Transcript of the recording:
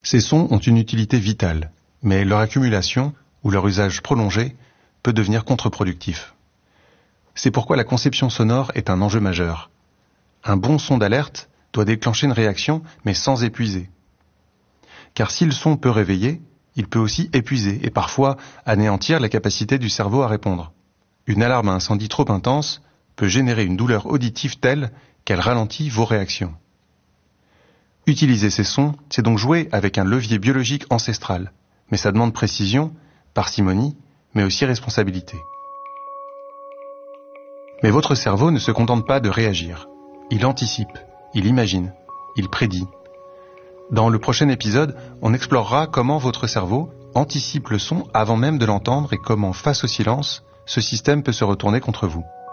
Ces sons ont une utilité vitale, mais leur accumulation ou leur usage prolongé peut devenir contre-productif. C'est pourquoi la conception sonore est un enjeu majeur. Un bon son d'alerte doit déclencher une réaction, mais sans épuiser. Car si le son peut réveiller, il peut aussi épuiser et parfois anéantir la capacité du cerveau à répondre. Une alarme à incendie trop intense peut générer une douleur auditive telle qu'elle ralentit vos réactions. Utiliser ces sons, c'est donc jouer avec un levier biologique ancestral, mais ça demande précision, parcimonie, mais aussi responsabilité. Mais votre cerveau ne se contente pas de réagir. Il anticipe, il imagine, il prédit. Dans le prochain épisode, on explorera comment votre cerveau anticipe le son avant même de l'entendre et comment, face au silence, ce système peut se retourner contre vous.